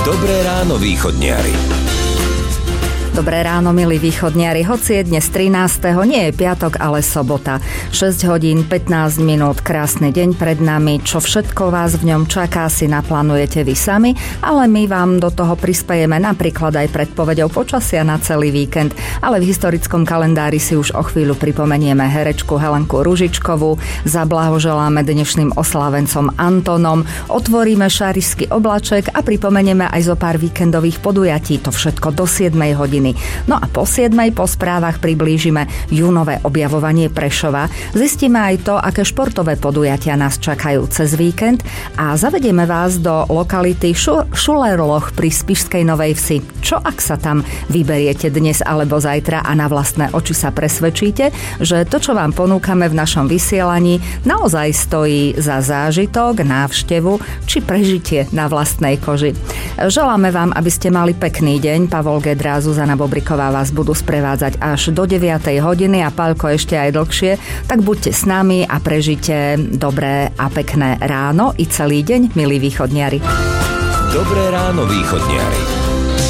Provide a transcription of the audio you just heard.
Dobré ráno, východniari. Dobré ráno, milí východniari. Hoci je dnes 13. nie je piatok, ale sobota. 6 hodín, 15 minút, krásny deň pred nami. Čo všetko vás v ňom čaká, si naplánujete vy sami, ale my vám do toho prispejeme napríklad aj predpoveďou počasia na celý víkend. Ale v historickom kalendári si už o chvíľu pripomenieme herečku Helenku Ružičkovú, zablahoželáme dnešným oslávencom Antonom, otvoríme šarišský oblaček a pripomenieme aj zo pár víkendových podujatí. To všetko do 7 hodiny. No a po 7 po správach priblížime júnové objavovanie Prešova. Zistíme aj to, aké športové podujatia nás čakajú cez víkend a zavedieme vás do lokality Šulerloch pri Spišskej Novej Vsi. Čo ak sa tam vyberiete dnes alebo zajtra a na vlastné oči sa presvedčíte, že to, čo vám ponúkame v našom vysielaní, naozaj stojí za zážitok, návštevu či prežitie na vlastnej koži. Želáme vám, aby ste mali pekný deň. Pavol Gedrá, Zuzana Bobriková vás budú sprevádzať až do 9 hodiny a Paľko ešte aj dlhšie, tak buďte s nami a prežite dobré a pekné ráno i celý deň, milí východniari. Dobré ráno, východniari.